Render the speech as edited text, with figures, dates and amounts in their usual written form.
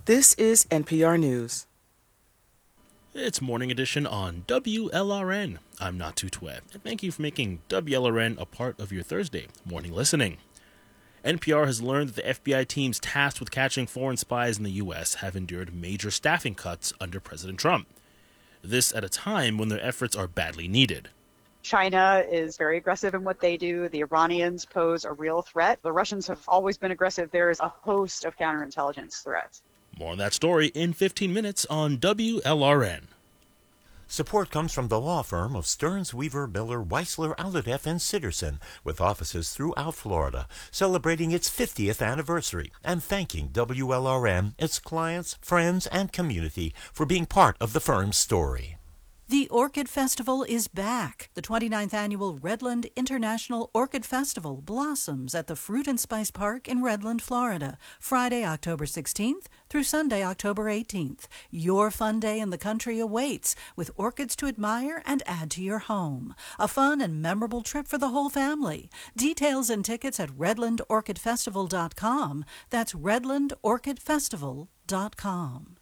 This is NPR News. It's Morning Edition on WLRN. I'm Natu Twe, and thank you for making WLRN a part of your Thursday morning listening. NPR has learned that the FBI teams tasked with catching foreign spies in the U.S. have endured major staffing cuts under President Trump. This at a time when their efforts are badly needed. China is very aggressive in what they do. The Iranians pose a real threat. The Russians have always been aggressive. There is a host of counterintelligence threats. More on that story in 15 minutes on WLRN. Support comes from the law firm of Stearns, Weaver, Miller, Weisler, Alhadeff, and Sitterson, with offices throughout Florida, celebrating its 50th anniversary and thanking WLRN, its clients, friends, and community for being part of the firm's story. The Orchid Festival is back. The 29th annual Redland International Orchid Festival blossoms at the Fruit and Spice Park in Redland, Florida, Friday, October 16th through Sunday, October 18th. Your fun day in the country awaits with orchids to admire and add to your home. A fun and memorable trip for the whole family. Details and tickets at redlandorchidfestival.com. That's redlandorchidfestival.com.